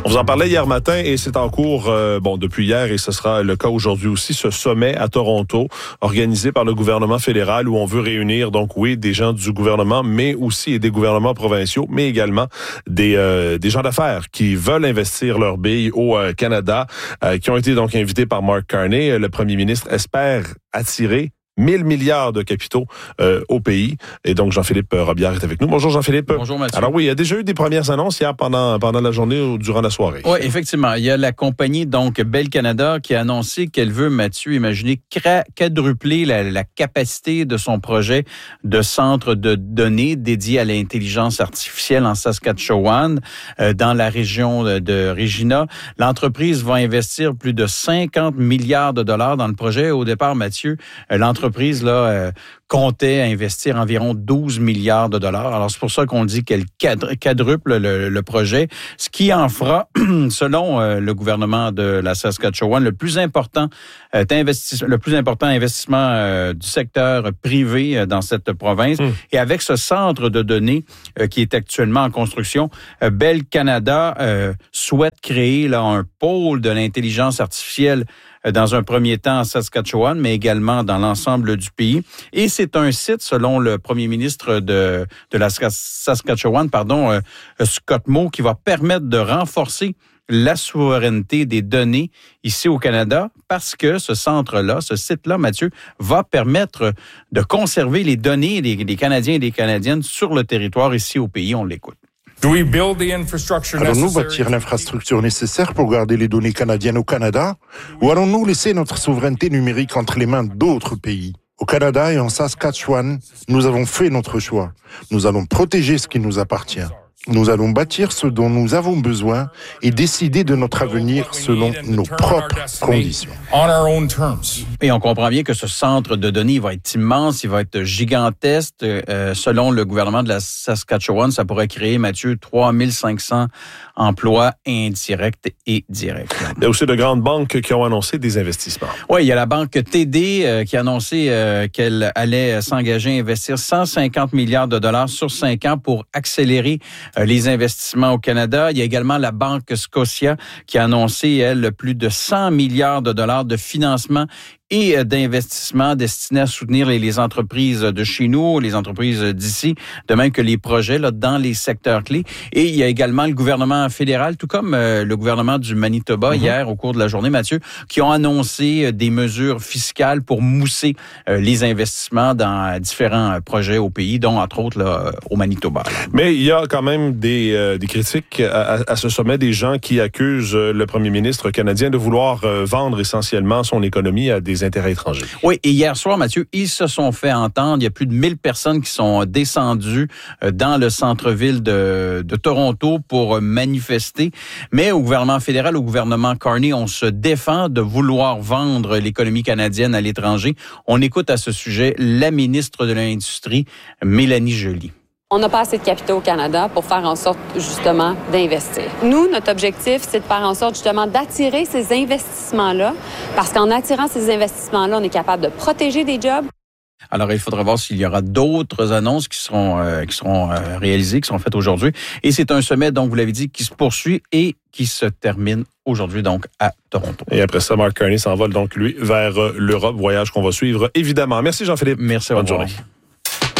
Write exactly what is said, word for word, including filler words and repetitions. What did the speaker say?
On vous en parlait hier matin et c'est en cours, euh, bon, depuis hier et ce sera le cas aujourd'hui aussi, ce sommet à Toronto organisé par le gouvernement fédéral où on veut réunir donc, oui, des gens du gouvernement, mais aussi des gouvernements provinciaux, mais également des, euh, des gens d'affaires qui veulent investir leurs billes au euh, Canada, euh, qui ont été donc invités par Mark Carney. Le premier ministre espère attirer mille milliards de capitaux euh, au pays. Et donc, Jean-Philippe Robillard est avec nous. Bonjour, Jean-Philippe. Bonjour, Mathieu. Alors oui, il y a déjà eu des premières annonces hier pendant, pendant la journée ou durant la soirée. Oui, effectivement. Il y a la compagnie, donc, Bell Canada, qui a annoncé qu'elle veut, Mathieu, imaginez, quadrupler la, la capacité de son projet de centre de données dédié à l'intelligence artificielle en Saskatchewan, euh, dans la région de, de Regina. L'entreprise va investir plus de cinquante milliards de dollars dans le projet. Au départ, Mathieu, l'entreprise L'entreprise là, euh, comptait investir environ douze milliards de dollars. Alors, c'est pour ça qu'on dit qu'elle quadruple le, le projet, ce qui en fera, selon euh, le gouvernement de la Saskatchewan, le plus important, euh, investissement, le plus important investissement euh, du secteur privé euh, dans cette province. Mmh. Et avec ce centre de données euh, qui est actuellement en construction, euh, Bell Canada euh, souhaite créer là, un pôle de l'intelligence artificielle dans un premier temps en Saskatchewan, mais également dans l'ensemble du pays. Et c'est un site, selon le premier ministre de, de la Saskatchewan, pardon, euh, Scott Moe, qui va permettre de renforcer la souveraineté des données ici au Canada, parce que ce centre-là, ce site-là, Mathieu, va permettre de conserver les données des, des Canadiens et des Canadiennes sur le territoire ici au pays. On l'écoute. Allons-nous bâtir l'infrastructure nécessaire pour garder les données canadiennes au Canada? Ou allons-nous laisser notre souveraineté numérique entre les mains d'autres pays? Au Canada et en Saskatchewan, nous avons fait notre choix. Nous allons protéger ce qui nous appartient. Nous allons bâtir ce dont nous avons besoin et décider de notre avenir selon nos propres conditions. Et on comprend bien que ce centre de données va être immense, il va être gigantesque. Euh, selon le gouvernement de la Saskatchewan, ça pourrait créer, Mathieu, trois mille cinq cents emplois indirects et directs. Il y a aussi de grandes banques qui ont annoncé des investissements. Oui, il y a la banque T D euh, qui a annoncé euh, qu'elle allait s'engager à investir cent cinquante milliards de dollars sur cinq ans pour accélérer euh, les investissements au Canada. Il y a également la banque Scotia qui a annoncé, elle, plus de cent milliards de dollars de financement et d'investissements destinés à soutenir les, les entreprises de chez nous, les entreprises d'ici, de même que les projets là, dans les secteurs clés. Et il y a également le gouvernement fédéral, tout comme euh, le gouvernement du Manitoba, mm-hmm. hier, au cours de la journée, Mathieu, qui ont annoncé des mesures fiscales pour mousser euh, les investissements dans différents projets au pays, dont, entre autres, là, au Manitoba. Là. Mais il y a quand même des, euh, des critiques à, à ce sommet, des gens qui accusent le premier ministre canadien de vouloir euh, vendre essentiellement son économie à des intérêts étrangers. Oui, et hier soir, Mathieu, ils se sont fait entendre. Il y a plus de mille personnes qui sont descendues dans le centre-ville de, de Toronto pour manifester. Mais au gouvernement fédéral, au gouvernement Carney, on se défend de vouloir vendre l'économie canadienne à l'étranger. On écoute à ce sujet la ministre de l'Industrie, Mélanie Joly. On n'a pas assez de capitaux au Canada pour faire en sorte, justement, d'investir. Nous, notre objectif, c'est de faire en sorte, justement, d'attirer ces investissements-là, parce qu'en attirant ces investissements-là, on est capable de protéger des jobs. Alors, il faudra voir s'il y aura d'autres annonces qui seront, euh, qui seront euh, réalisées, qui seront faites aujourd'hui. Et c'est un sommet, donc, vous l'avez dit, qui se poursuit et qui se termine aujourd'hui, donc, à Toronto. Et après ça, Mark Carney s'envole, donc, lui, vers euh, l'Europe, voyage qu'on va suivre, évidemment. Merci, Jean-Philippe. Merci, bonne journée.